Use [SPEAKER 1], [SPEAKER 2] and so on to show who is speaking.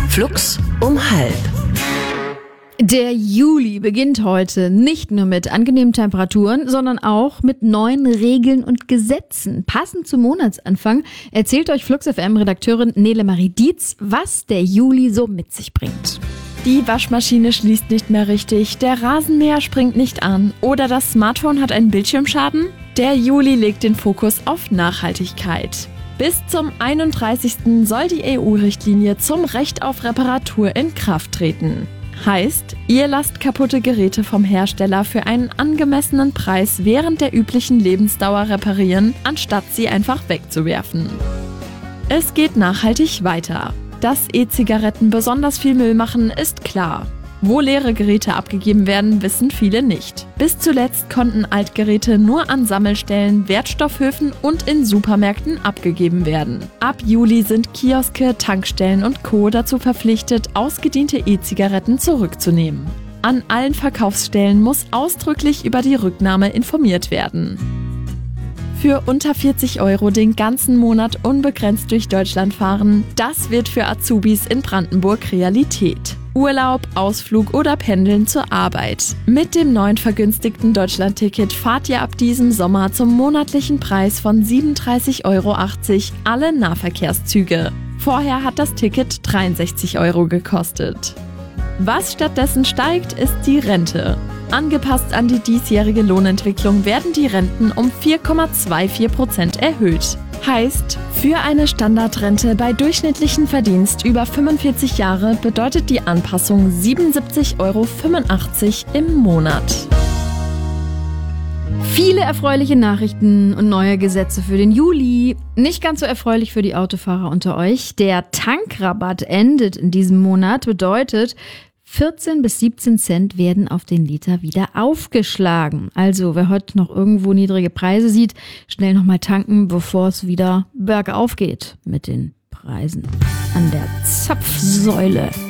[SPEAKER 1] Flux um 12:30.
[SPEAKER 2] Der Juli beginnt heute nicht nur mit angenehmen Temperaturen, sondern auch mit neuen Regeln und Gesetzen. Passend zum Monatsanfang erzählt euch Flux FM-Redakteurin Nele Marie Dietz, was der Juli so mit sich bringt.
[SPEAKER 3] Die Waschmaschine schließt nicht mehr richtig, der Rasenmäher springt nicht an oder das Smartphone hat einen Bildschirmschaden? Der Juli legt den Fokus auf Nachhaltigkeit. Bis zum 31. soll die EU-Richtlinie zum Recht auf Reparatur in Kraft treten. Heißt, ihr lasst kaputte Geräte vom Hersteller für einen angemessenen Preis während der üblichen Lebensdauer reparieren, anstatt sie einfach wegzuwerfen. Es geht nachhaltig weiter. Dass E-Zigaretten besonders viel Müll machen, ist klar. Wo leere Geräte abgegeben werden, wissen viele nicht. Bis zuletzt konnten Altgeräte nur an Sammelstellen, Wertstoffhöfen und in Supermärkten abgegeben werden. Ab Juli sind Kioske, Tankstellen und Co. dazu verpflichtet, ausgediente E-Zigaretten zurückzunehmen. An allen Verkaufsstellen muss ausdrücklich über die Rücknahme informiert werden. Für unter 40 € den ganzen Monat unbegrenzt durch Deutschland fahren, das wird für Azubis in Brandenburg Realität. Urlaub, Ausflug oder Pendeln zur Arbeit. Mit dem neuen vergünstigten Deutschland-Ticket fahrt ihr ab diesem Sommer zum monatlichen Preis von 37,80 € alle Nahverkehrszüge. Vorher hat das Ticket 63 € gekostet. Was stattdessen steigt, ist die Rente. Angepasst an die diesjährige Lohnentwicklung werden die Renten um 4,24% erhöht. Heißt, für eine Standardrente bei durchschnittlichem Verdienst über 45 Jahre bedeutet die Anpassung 77,85 € im Monat.
[SPEAKER 2] Viele erfreuliche Nachrichten und neue Gesetze für den Juli. Nicht ganz so erfreulich für die Autofahrer unter euch. Der Tankrabatt endet in diesem Monat, bedeutet 14 bis 17 Cent werden auf den Liter wieder aufgeschlagen. Also wer heute noch irgendwo niedrige Preise sieht, schnell nochmal tanken, bevor es wieder bergauf geht mit den Preisen an der Zapfsäule.